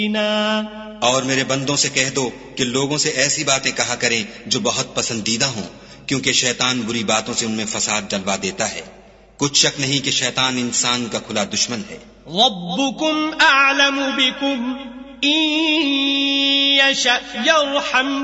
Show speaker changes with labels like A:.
A: और मेरे बंदों से कह दो कि लोगों से ऐसी बातें कहा करें जो बहुत पसंदीदा हों, क्योंकि शैतान बुरी बातों से उनमें फसाद डलवा देता है। कुछ शक नहीं कि शैतान इंसान का खुला दुश्मन है।
B: रब्बुकुम अअलमु बिकुम इन यशअ यरहम